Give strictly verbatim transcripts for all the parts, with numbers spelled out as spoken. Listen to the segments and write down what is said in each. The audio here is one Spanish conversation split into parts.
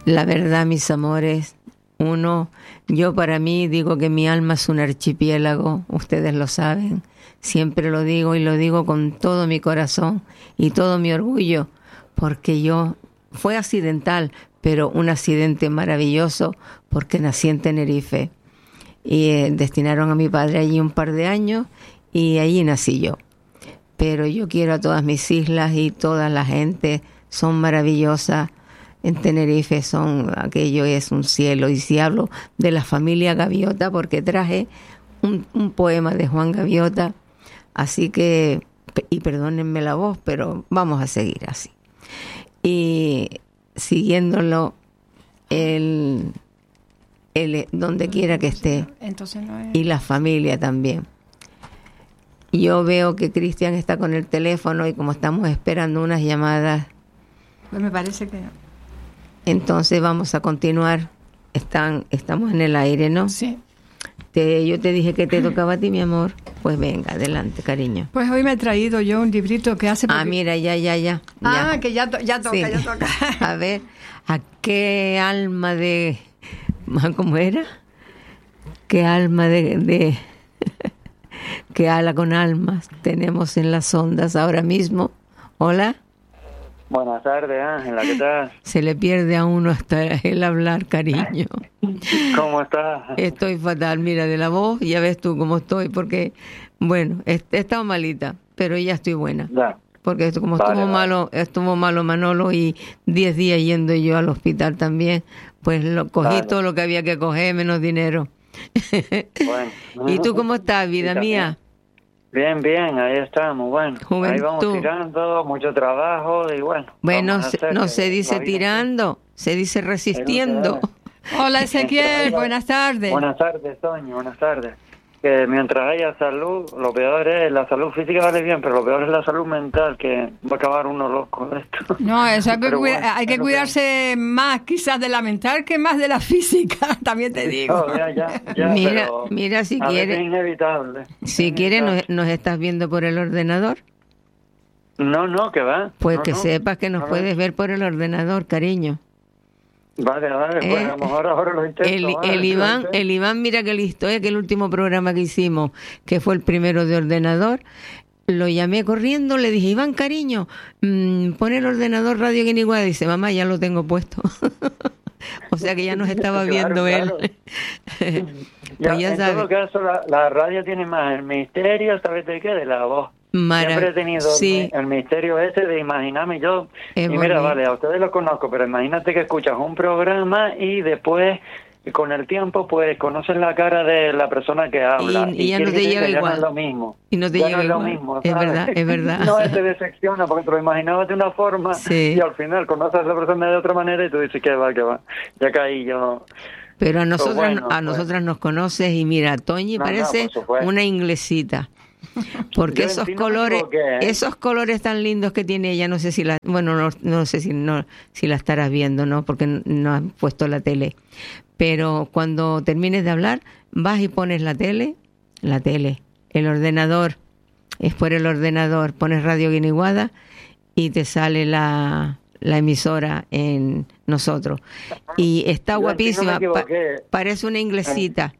La verdad, mis amores, uno, yo para mí digo que mi alma es un archipiélago, ustedes lo saben, siempre lo digo y lo digo con todo mi corazón y todo mi orgullo, porque yo, fue accidental, pero un accidente maravilloso, porque nací en Tenerife y eh, destinaron a mi padre allí un par de años y allí nací yo. Pero yo quiero a todas mis islas y toda la gente, son maravillosas. En Tenerife son, aquello es un cielo. Y si hablo de la familia Gaviota, porque traje un, un poema de Juan Gaviota, así que, y perdónenme la voz, pero vamos a seguir así. Y siguiéndolo, el, el, donde quiera que esté, Entonces no es... y la familia también. Yo veo que Cristian está con el teléfono y como estamos esperando unas llamadas, Pues me parece que no. entonces vamos a continuar. Están, estamos en el aire, ¿no? Sí. Te, yo te dije que te tocaba a ti, mi amor. Pues venga, adelante, cariño. Pues hoy me he traído yo un librito que hace... Ah, poqui- mira, ya, ya, ya. Ah, ya. que ya, to- ya toca, Sí. ya toca. A ver, ¿a qué alma de... ¿Cómo era? ¿Qué alma de... de qué ala con almas tenemos en las ondas ahora mismo? Hola. Buenas tardes, Ángela, ¿qué tal? Se le pierde a uno hasta el hablar, cariño. ¿Cómo estás? Estoy fatal, mira, de la voz, ya ves tú cómo estoy, porque, bueno, he, he estado malita, pero ya estoy buena. Ya. Porque esto, como Vale, estuvo vale. malo, estuvo malo Manolo y diez días yendo yo al hospital también, pues lo cogí Vale. todo lo que había que coger, menos dinero. Bueno. ¿Y tú cómo estás, vida Sí, también. mía? Bien, bien, ahí estamos, bueno. Ahí vamos Juventud. tirando, mucho trabajo y bueno. Bueno, vamos a se- hacer no que se dice la vida- tirando, se dice resistiendo. Hola Ezequiel, buenas tardes. Buenas tardes, Toño, buenas tardes. Que mientras haya salud, lo peor es, la salud física vale bien, pero lo peor es la salud mental, que va a acabar uno loco de esto. No, eso hay que, Pero cuida- bueno, hay que es lo cuidarse más quizás de la mental que más de la física, también te digo. No, ya, ya, ya, Mira, pero mira, si a veces quiere- es inevitable. Si Es quieres, inevitable. nos, nos estás viendo por el ordenador. No, no, que va. Pues No, que no. sepas que nos No, no. puedes ver por el ordenador, cariño. Vale, vale, pues Eh, a lo mejor ahora lo intento. El, vale, el lo Iván, intento. el Iván, mira que listo, es que el último programa que hicimos, que fue el primero de ordenador, lo llamé corriendo, le dije, Iván, cariño, mmm, pon el ordenador Radio Guiniguada. Dice, mamá, ya lo tengo puesto. O sea que ya nos estaba Claro, viendo él. claro. Pues Ya, ya en sabes. todo caso, la, la radio tiene más el misterio, ¿sabes de qué? De la voz. Mara- Siempre he tenido el sí. mi- el, misterio ese de imaginarme yo. Es y mira, bonito. vale, a ustedes lo conozco, pero imagínate que escuchas un programa y después, con el tiempo, pues conoces la cara de la persona que habla. Y- y ya no quiere te decir llega que ya igual. no es lo mismo. Y no te Ya llega no es lo igual. mismo, Es ¿sabes? verdad, es verdad. No, te decepciona porque te lo imaginabas de una forma Sí. y al final conoces a la persona de otra manera y tú dices que va, que va. Ya caí yo. Pero a nosotras, bueno, a pues. nosotras nos conoces y mira, Toñi No, no, parece por supuesto. una inglesita. Porque Yo en esos ti no me colores, equivoqué, ¿eh? esos colores tan lindos que tiene ella, no sé si la, bueno, no, no sé si no, si la estarás viendo, ¿no? Porque no has puesto la tele. Pero cuando termines de hablar, vas y pones la tele, la tele, el ordenador, es por el ordenador, pones Radio Guiniguada y te sale la, la emisora en nosotros. Y está Yo en ti no me guapísima, pa- equivoqué. parece una inglesita.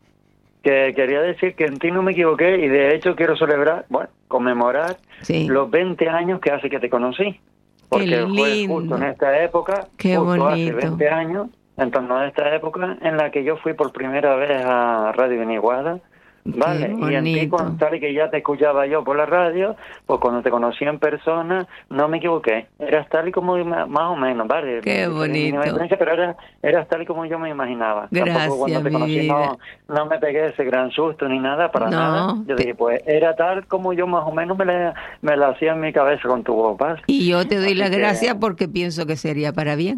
Que quería decir que en ti no me equivoqué y de hecho quiero celebrar, bueno, conmemorar Sí. los veinte años que hace que te conocí. Porque Qué fue lindo. justo en esta época, Qué justo bonito. hace veinte años, en torno a esta época en la que yo fui por primera vez a Radio Guiniguada. Vale, Qué y en ti, bonito. cuando, tal y que ya te escuchaba yo por la radio, pues cuando te conocí en persona, no me equivoqué. Eras tal y como, ma- más o menos, ¿vale? Qué Mínima bonito. diferencia, pero eras, eras tal y como yo me imaginaba. Gracias, Tampoco cuando te mi conocí vida. no, no me pegué ese gran susto ni nada, para No, nada. Yo te- dije, pues era tal como yo más o menos me la, me la hacía en mi cabeza con tu voz, ¿vale? Y yo te doy Así las que- gracias porque pienso que sería para bien.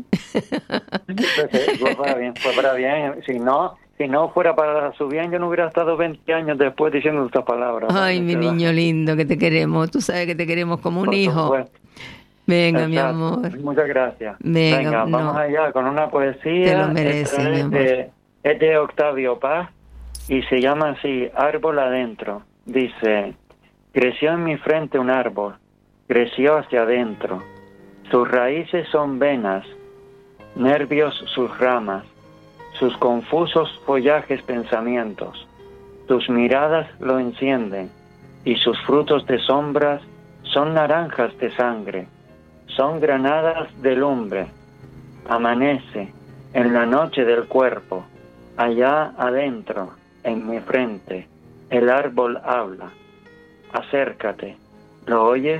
Entonces, fue para bien, fue para bien. Si no, si no fuera para su bien, yo no hubiera estado veinte años después diciendo estas palabras. Ay, ¿vale? mi ¿Verdad? niño lindo, que te queremos. Tú sabes que te queremos como un Por hijo. supuesto. Venga, mi Exacto. amor. Muchas gracias. Venga, vamos no. allá con una poesía. Te lo mereces, Esta mi es amor. de, es de Octavio Paz y se llama así, Árbol Adentro. Dice, creció en mi frente un árbol, creció hacia adentro. Sus raíces son venas, nervios sus ramas, sus confusos follajes pensamientos, tus miradas lo encienden, y sus frutos de sombras son naranjas de sangre, son granadas de lumbre. Amanece en la noche del cuerpo, allá adentro, en mi frente, el árbol habla. Acércate, ¿lo oyes?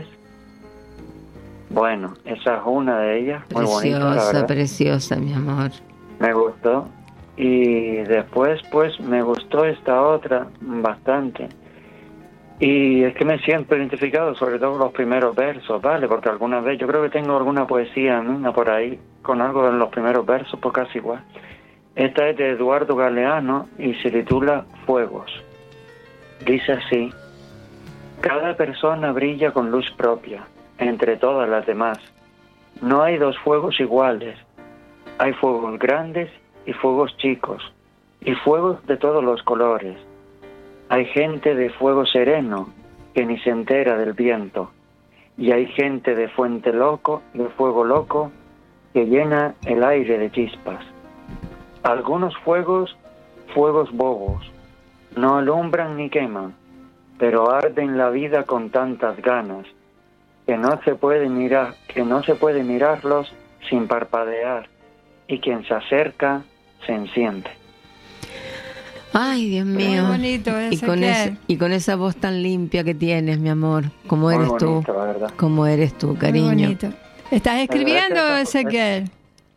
Bueno, esa es una de ellas, muy bonita, la Preciosa, verdad. preciosa, mi amor. Me gustó. Y después, pues, me gustó esta otra bastante. Y es que me siento identificado, sobre todo los primeros versos, ¿vale? Porque alguna vez, yo creo que tengo alguna poesía mía por ahí, con algo en los primeros versos, pues casi igual. Esta es de Eduardo Galeano y se titula Fuegos. Dice así: cada persona brilla con luz propia, entre todas las demás. No hay dos fuegos iguales. Hay fuegos grandes y fuegos chicos, y fuegos de todos los colores. Hay gente de fuego sereno que ni se entera del viento, y hay gente de fuente loco, de fuego loco, que llena el aire de chispas. Algunos fuegos, fuegos bobos, no alumbran ni queman, pero arden la vida con tantas ganas que no se puede mirar, que no se puede mirarlos sin parpadear, y quien se acerca se enciende. Ay, Dios mío. Muy bonito, y con Ezequiel. ese, y con esa voz tan limpia que tienes, mi amor, como Muy eres bonito, tú, la verdad. como eres tú, Muy cariño. bonito. ¿Estás escribiendo, verdad que- Ezequiel?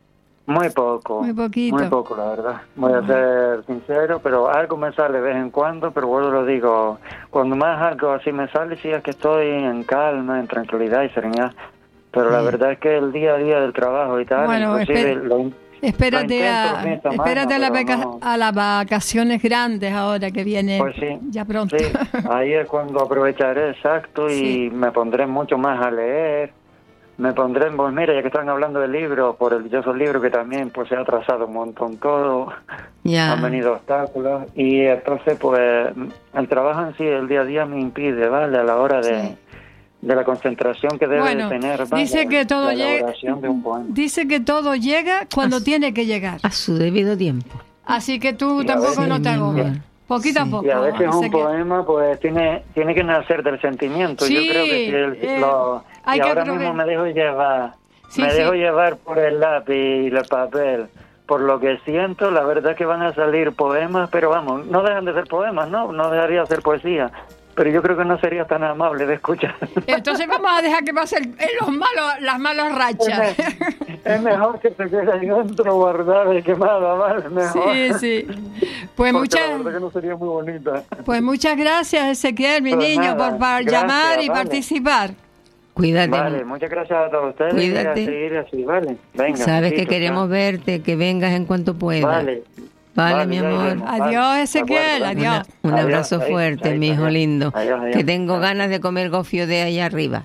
Muy poco. Muy poquito. Muy poco, la verdad. Voy a ser sincero, pero algo me sale de vez en cuando, pero bueno, lo digo, cuando más algo así me sale, sí es que estoy en calma, en tranquilidad y serenidad. Pero la Sí. verdad es que el día a día del trabajo y tal, Bueno, inclusive espe- lo, Espérate, Lo intento a, los fines de semana, espérate a, la pero vaca- no. a las vacaciones grandes ahora que viene pues sí, ya pronto. sí, ahí es cuando aprovecharé, exacto, y Sí. me pondré mucho más a leer. Me pondré, pues mira, ya que están hablando de libros, por el dichoso libro que también pues se ha atrasado un montón todo, Ya. han venido obstáculos, y entonces pues el trabajo en sí, el día a día me impide, ¿vale? A la hora de, Sí. de la concentración que debe Bueno, de tener, ¿vale? dice que todo la llega, elaboración de un poema. dice que todo llega cuando tiene que llegar. A su debido tiempo. Así que tú Y a tampoco veces- no te Sí, mi agobies. amor. Poquito a Sí. poco. Y a veces un Ezequiel. poema pues tiene tiene que nacer del sentimiento. Sí, Yo creo que si el, eh, lo, hay y que ahora aprove- mismo me dejo llevar, Sí, me sí. dejo llevar por el lápiz y el papel, por lo que siento. La verdad es que van a salir poemas, pero vamos, no dejan de ser poemas, no, no dejaría de ser poesía. Pero yo creo que no sería tan amable de escuchar. Entonces vamos a dejar que pasen los malos, las malas rachas. Es mejor que se quede ahí dentro guardada y quemada, ¿vale? Mejor. Sí, sí. Pues Porque la muchas, verdad que no sería muy bonita. pues muchas gracias, Ezequiel, mi Pues niño, nada, por par- gracias, llamar y vale. participar. Cuídate. Vale, muchas gracias a todos ustedes. Cuídate. Y a seguir así, vale. Venga. Sabes que besitos, queremos chao. verte, que vengas en cuanto puedas. Vale. Vale, mi ya amor. iremos, vale. Adiós, De Ezequiel, acuerdo, adiós. Un Adiós, abrazo ahí, fuerte, ahí, mi hijo adiós. lindo. Adiós, adiós. Que tengo Adiós. ganas de comer gofio de allá arriba.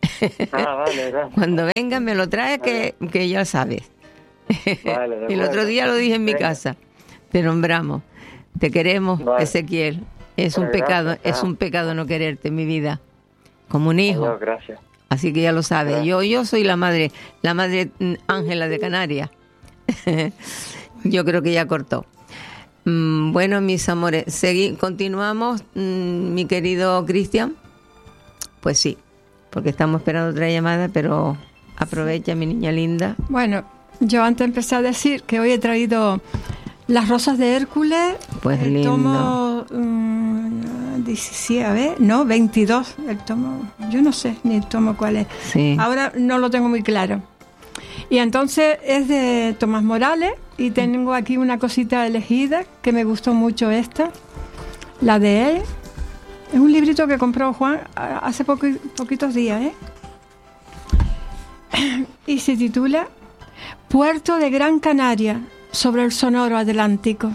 Ah, vale, gracias. Cuando venga me lo traes, que, que ya sabes. Vale, de El otro acuerdo. día lo dije en mi Venga. casa. Te nombramos. Te queremos, Vale. Ezequiel. Es un Pues pecado, gracias, es chao. un pecado no quererte, mi vida. Como un hijo. Adiós, gracias. Así que ya lo sabes. Gracias. Yo, yo soy la madre, la madre mm, Ángela de Canarias. Yo creo que ya cortó. Mm, Bueno, mis amores, segui- continuamos, mm, mi querido Cristian. Pues sí, porque estamos esperando otra llamada, pero aprovecha, mi niña linda. Bueno, yo antes empecé a decir que hoy he traído Las Rosas de Hércules. Pues el lindo. tomo mm, diecisiete, a ver, no, veintidós. El tomo, yo no sé ni el tomo cuál es. Sí. Ahora no lo tengo muy claro. Y entonces es de Tomás Morales y tengo aquí una cosita elegida que me gustó mucho esta, la de él. Es un librito que compró Juan a- hace poco, poquitos días, ¿eh? Y se titula Puerto de Gran Canaria sobre el sonoro Atlántico.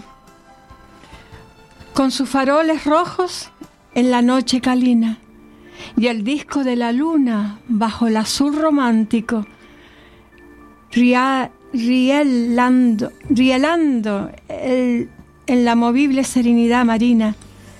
Con sus faroles rojos en la noche calina y el disco de la luna bajo el azul romántico, ria- rielando, rielando el- en la movible serenidad marina,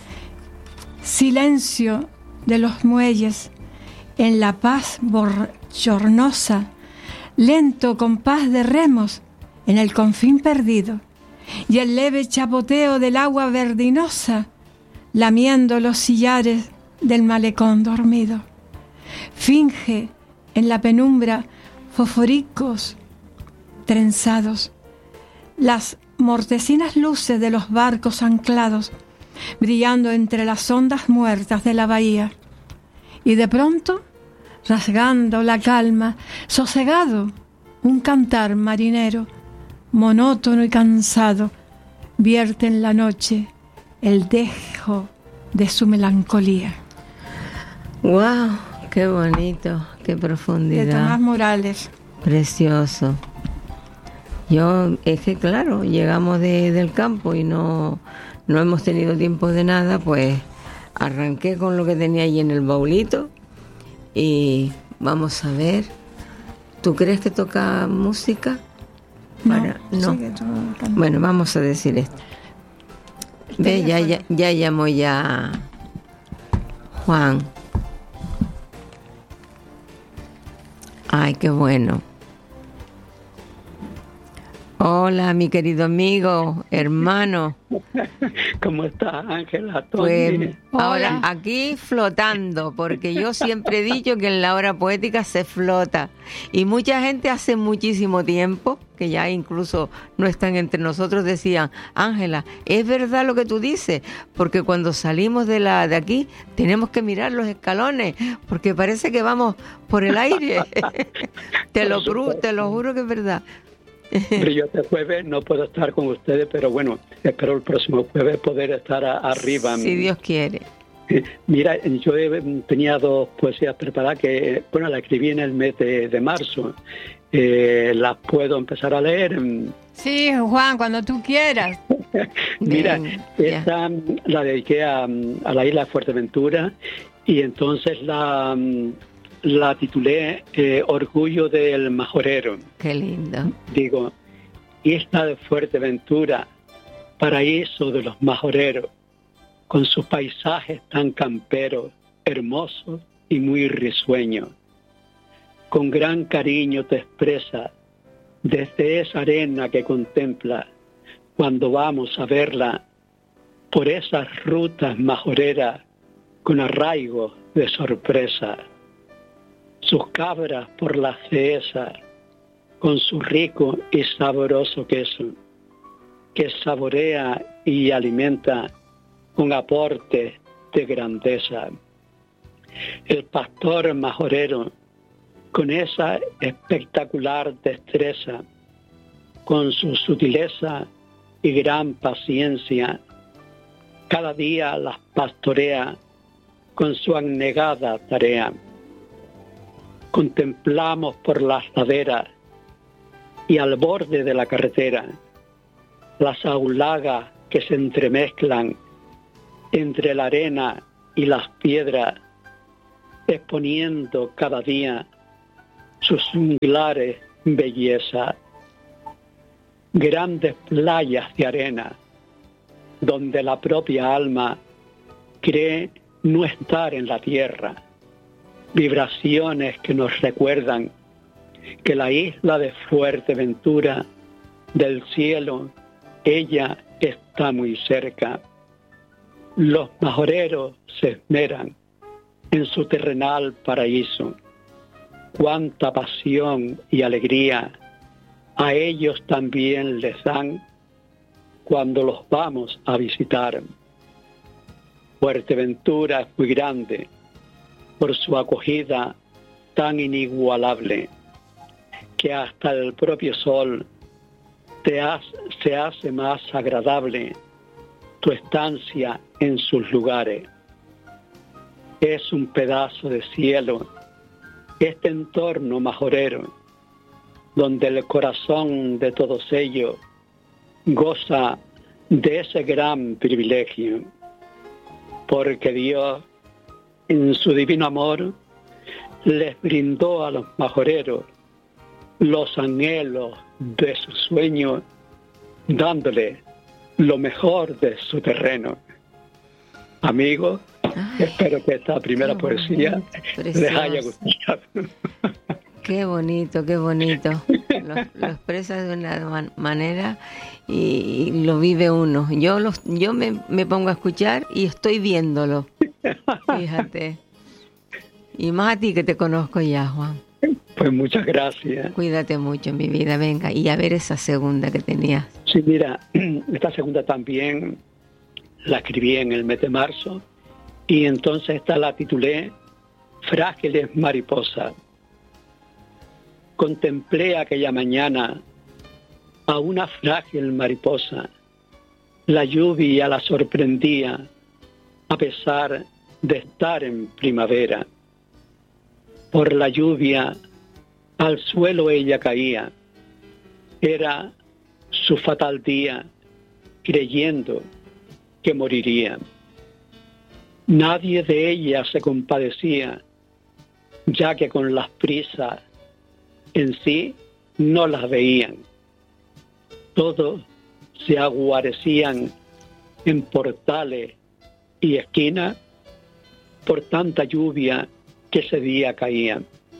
silencio de los muelles en la paz bochornosa, lento compás de remos en el confín perdido, y el leve chapoteo del agua verdinosa lamiendo los sillares del malecón dormido. Finge en la penumbra fosforicos trenzados, las mortecinas luces de los barcos anclados, brillando entre las ondas muertas de la bahía. Y de pronto, rasgando la calma, sosegado, un cantar marinero, monótono y cansado, vierte en la noche el dejo de su melancolía. ¡Wow! ¡Qué bonito! ¡Qué profundidad! De Tomás Morales. Precioso. Yo, es que claro, llegamos de, del campo y no, no hemos tenido tiempo de nada, pues arranqué con lo que tenía ahí en el baulito y vamos a ver. ¿Tú crees que toca música? Para, no. no. Sí, que bueno, vamos a decir esto. Ve, ya, ya, ya llamó ya Juan. Ay, qué bueno. Hola, mi querido amigo, hermano. ¿Cómo estás, Ángela? Pues ahora aquí flotando, porque yo siempre he dicho que en la hora poética se flota. Y mucha gente hace muchísimo tiempo, que ya incluso no están entre nosotros, decían, Ángela, es verdad lo que tú dices, porque cuando salimos de la de aquí tenemos que mirar los escalones, porque parece que vamos por el aire. te lo cru, te lo juro que es verdad. Yo este jueves no puedo estar con ustedes, pero bueno, espero el próximo jueves poder estar a, arriba. Si Dios quiere. Mira, yo tenía dos poesías preparadas que, bueno, las escribí en el mes de, de marzo. Eh, las puedo empezar a leer. Sí, Juan, cuando tú quieras. Mira, Bien, esta la dediqué a, a la isla de Fuerteventura y entonces la... La titulé eh, Orgullo del Majorero. Qué lindo. Digo, isla de Fuerteventura, paraíso de los majoreros, con sus paisajes tan camperos, hermosos y muy risueños. Con gran cariño te expresa desde esa arena que contempla cuando vamos a verla por esas rutas majoreras con arraigo de sorpresa. Sus cabras por las dehesas, con su rico y sabroso queso, que saborea y alimenta con aporte de grandeza. El pastor majorero, con esa espectacular destreza, con su sutileza y gran paciencia, cada día las pastorea con su abnegada tarea. Contemplamos por las laderas y al borde de la carretera las aulagas que se entremezclan entre la arena y las piedras, exponiendo cada día sus singulares bellezas. Grandes playas de arena, donde la propia alma cree no estar en la tierra. Vibraciones que nos recuerdan que la isla de Fuerteventura, del cielo, ella está muy cerca. Los majoreros se esmeran en su terrenal paraíso. Cuánta pasión y alegría a ellos también les dan cuando los vamos a visitar. Fuerteventura es muy grande por su acogida tan inigualable, que hasta el propio sol te hace, se hace más agradable tu estancia en sus lugares. Es un pedazo de cielo este entorno majorero, donde el corazón de todos ellos goza de ese gran privilegio, porque Dios, en su divino amor, les brindó a los majoreros los anhelos de su sueño, dándole lo mejor de su terreno. Amigos, ay, espero que esta primera poesía les haya gustado. Qué bonito, qué bonito. lo, lo expresa de una man- manera y, y lo vive uno. Yo los, yo me, me pongo a escuchar y estoy viéndolo. Fíjate. Y más a ti que te conozco ya, Juan. Pues muchas gracias. Cuídate mucho, mi vida. Venga, y a ver esa segunda que tenías. Sí, mira, esta segunda también la escribí en el mes de marzo y entonces esta la titulé Frágiles mariposas. Contemplé aquella mañana a una frágil mariposa. La lluvia la sorprendía a pesar de estar en primavera. Por la lluvia al suelo ella caía. Era su fatal día, creyendo que moriría. Nadie de ella se compadecía, ya que con las prisas en sí no las veían. Todos se aguarecían en portales y esquinas por tanta lluvia que ese día caía.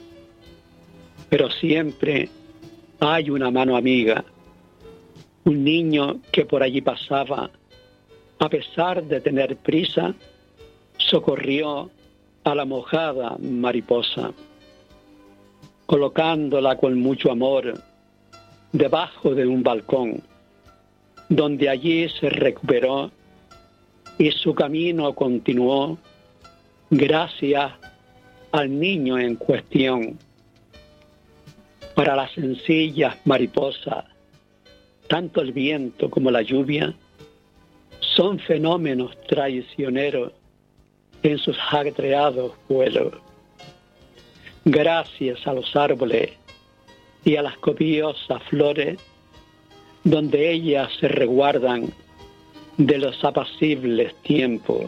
Pero siempre hay una mano amiga, un niño que por allí pasaba, a pesar de tener prisa, socorrió a la mojada mariposa, colocándola con mucho amor debajo de un balcón, donde allí se recuperó y su camino continuó gracias al niño en cuestión. Para las sencillas mariposas, tanto el viento como la lluvia son fenómenos traicioneros en sus agregados vuelos. Gracias a los árboles y a las copiosas flores, donde ellas se resguardan de los apacibles tiempos.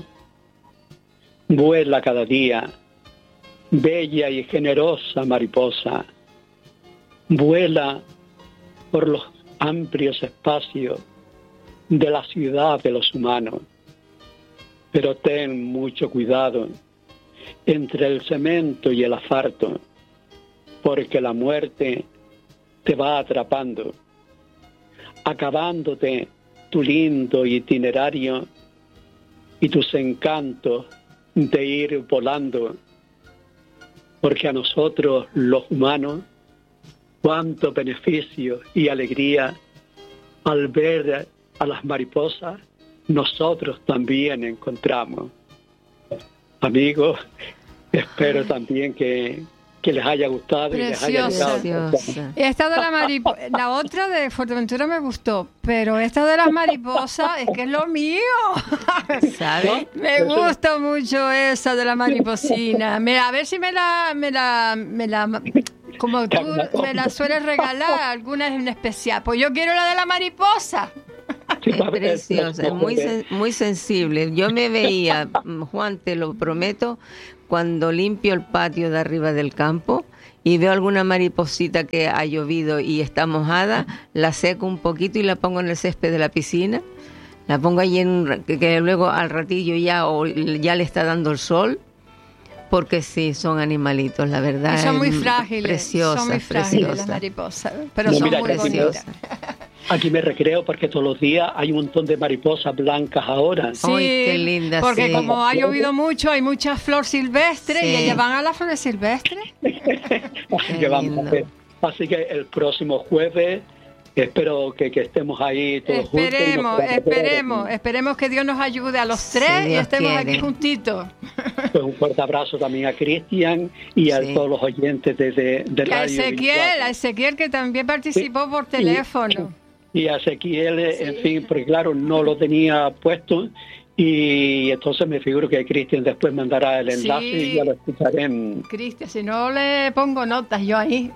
Vuela cada día, bella y generosa mariposa. Vuela por los amplios espacios de la ciudad de los humanos. Pero ten mucho cuidado entre el cemento y el asfalto, porque la muerte te va atrapando, acabándote tu lindo itinerario y tus encantos de ir volando, porque a nosotros los humanos cuánto beneficio y alegría al ver a las mariposas nosotros también encontramos. Amigos, espero también que, que les haya gustado. Preciosa. Y les haya gustado. Esta de la mariposa, la otra de Fuerteventura me gustó, pero esta de las mariposas es que es lo mío. ¿Sabes? Me gusta mucho esa de la mariposina. Me, a ver si me la, me la, me la, como tú me la sueles regalar, alguna en especial. Pues yo quiero la de la mariposa. Es preciosa, es muy, sen- muy sensible. Yo me veía, Juan, te lo prometo, cuando limpio el patio de arriba del campo y veo alguna mariposita que ha llovido y está mojada, la seco un poquito y la pongo en el césped de la piscina. La pongo allí en un, que, que luego al ratillo ya, o ya le está dando el sol. Porque sí, son animalitos, la verdad. Y son muy es frágiles. Preciosas, son muy frágiles preciosas. las mariposas, pero No, son mira, muy que bonitas. Aquí me recreo porque todos los días hay un montón de mariposas blancas ahora. Sí, Ay, qué linda, porque sí. como ha llovido mucho, hay muchas flores silvestres Sí. y ellas van a las flores silvestres. Así que vamos a ver. Así que el próximo jueves espero que, que estemos ahí todos Esperemos, juntos. esperemos, esperemos que Dios nos ayude a los Sí, tres y Dios estemos quiere. aquí juntitos. Pues un fuerte abrazo también a Cristian y a Sí. todos los oyentes de, de, de Y a Radio Ezequiel, a veinticuatro. Ezequiel que también participó por teléfono. Y a Ezequiel, en fin, porque claro, no lo tenía puesto y entonces me figuro que Cristian después mandará el enlace Sí. y ya lo escucharé en... Cristian, si no le pongo notas yo ahí.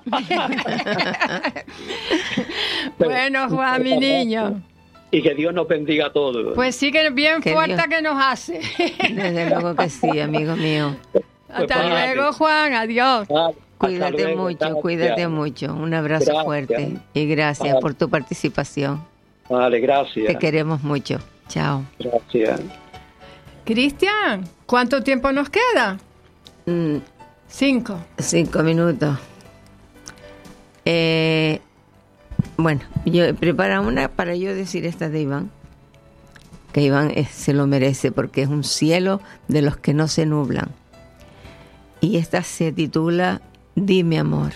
Bueno, Juan, mi niño. Y que Dios nos bendiga a todos. Pues sí que bien Que fuerte Dios- que nos hace. Desde luego que sí, amigo mío. Hasta vale. luego, Juan. Adiós. Ah, hasta Cuídate luego, mucho, gracias. cuídate mucho. Un abrazo Gracias. fuerte y gracias Vale. por tu participación. Vale, gracias. Te queremos mucho. Chao. Gracias. Cristian, ¿cuánto tiempo nos queda? Mm, Cinco. cinco minutos. Eh, bueno, yo prepara una para yo decir esta de Iván, que Iván es, se lo merece porque es un cielo de los que no se nublan. Y esta se titula Dime amor.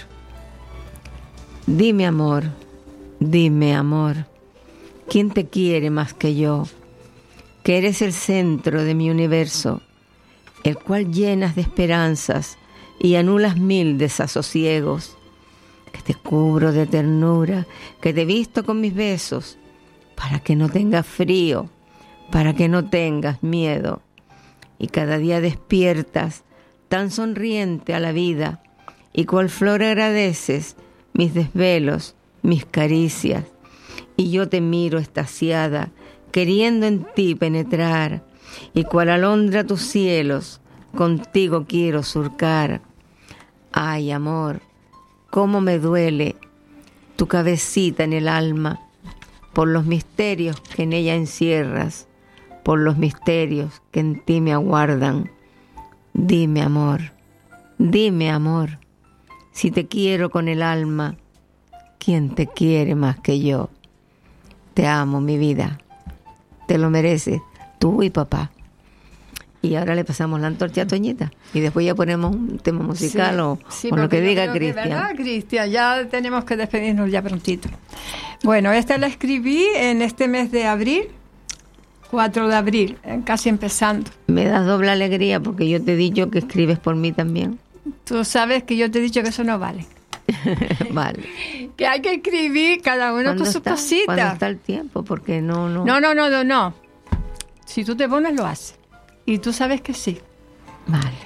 Dime amor, dime amor, ¿quién te quiere más que yo? Que eres el centro de mi universo, el cual llenas de esperanzas y anulas mil desasosiegos, que te cubro de ternura, que te visto con mis besos, para que no tengas frío, para que no tengas miedo, y cada día despiertas tan sonriente a la vida, y cual flor agradeces mis desvelos, mis caricias, y yo te miro extasiada, queriendo en ti penetrar, y cual alondra tus cielos, contigo quiero surcar. Ay, amor, cómo me duele tu cabecita en el alma, por los misterios que en ella encierras, por los misterios que en ti me aguardan. Dime, amor, dime, amor, si te quiero con el alma, ¿quién te quiere más que yo? Te amo, mi vida, te lo mereces, tú y papá. Y ahora le pasamos la antorcha a Toñita y después ya ponemos un tema musical, sí, o, sí, o lo que diga Cristian. ¿Verdad, Cristian? Ya tenemos que despedirnos ya prontito. Bueno, esta la escribí en este mes de abril, cuatro de abril, casi empezando. Me das doble alegría porque yo te he dicho que escribes por mí también. Tú sabes que yo te he dicho que eso no vale. Vale. Que hay que escribir cada uno con sus está, cositas. ¿Cuándo está el tiempo? Porque no, no. No, no, no, no, no. Si tú te pones, lo haces. Y tú sabes que sí. Vale.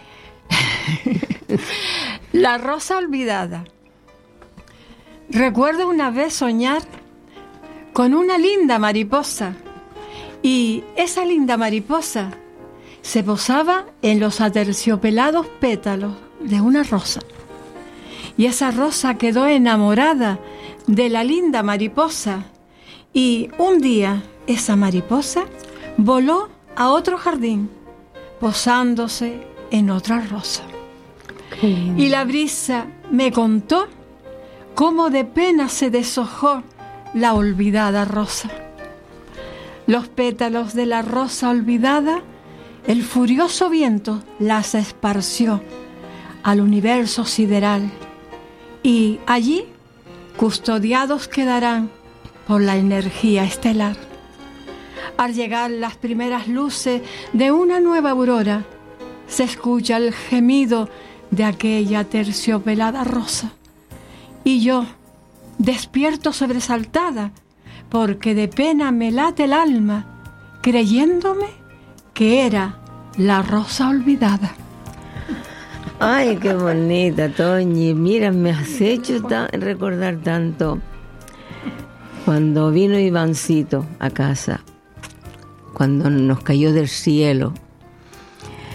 La rosa olvidada. Recuerdo una vez soñar con una linda mariposa. Y esa linda mariposa se posaba en los aterciopelados pétalos de una rosa. Y esa rosa quedó enamorada de la linda mariposa. Y un día esa mariposa voló a otro jardín, posándose en otra rosa. Y la brisa me contó cómo de pena se deshojó la olvidada rosa. Los pétalos de la rosa olvidada, el furioso viento las esparció al universo sideral. Y allí custodiados quedarán por la energía estelar. Al llegar las primeras luces de una nueva aurora, se escucha el gemido de aquella terciopelada rosa. Y yo despierto sobresaltada, porque de pena me late el alma, creyéndome que era la rosa olvidada. Ay, qué bonita, Toñi. Mira, me has hecho tan, recordar tanto cuando vino Ivancito a casa, cuando nos cayó del cielo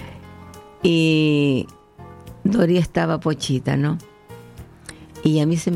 y Dori estaba pochita, ¿no? Y a mí se me